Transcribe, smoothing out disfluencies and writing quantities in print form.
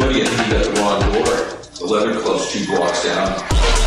Buddy, I think you got the wrong door. The leather club's 2 blocks down.